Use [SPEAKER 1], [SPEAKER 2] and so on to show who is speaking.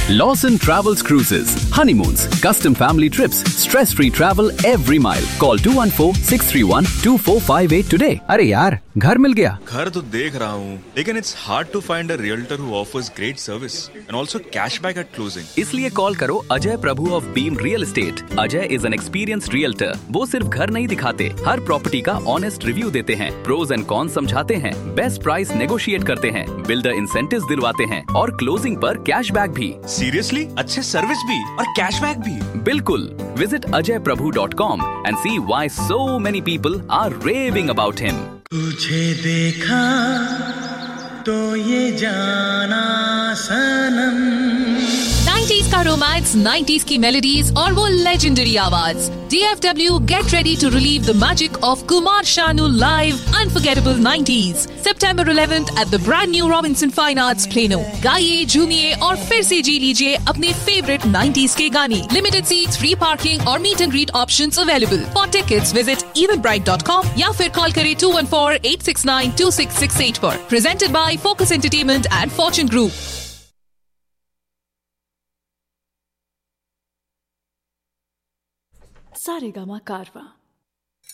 [SPEAKER 1] Lawson Travels Cruises, honeymoons, custom family trips, stress-free travel every mile. Call 214-631-2458 today. अरे यार, घर मिल गया।
[SPEAKER 2] घर तो देख रहा हूँ, लेकिन it's hard to find a realtor who offers great service and also cashback at closing.
[SPEAKER 1] इसलिए कॉल करो अजय प्रभु of beam real estate. Ajay is an experienced realtor. वो सिर्फ घर नहीं दिखाते, हर प्रॉपर्टी का ऑनेस्ट रिव्यू देते हैं, प्रोज एंड कॉन समझाते हैं, बेस्ट प्राइस नेगोशिएट करते हैं, बिल्डर इंसेंटिव्स दिलवाते हैं और क्लोजिंग पर कैशबैक भी।
[SPEAKER 2] Seriously? अच्छे सर्विस भी और कैशबैक भी।
[SPEAKER 1] बिल्कुल। Visit ajayprabhu.com and see why so many people are raving about him.
[SPEAKER 3] तुझे देखा तो ये जाना सनम।
[SPEAKER 4] 90s का रोमांस, 90s की मेलोडीज और वो लेजेंडरी आवाज। DFW get ready to relive the magic of Kumar Sanu live Unforgettable 90s September 11th at the brand new Robinson Fine Arts Plano। गाइए, झूमिए और फिर से जी लीजिए अपने फेवरेट 90s के गाने। Limited seats, free parking और meet and greet options available। For tickets visit eventbrite.com या फिर कॉल करें 214-869-2668 पर। Presented by Focus Entertainment and Fortune Group।
[SPEAKER 5] Saregama कारवा।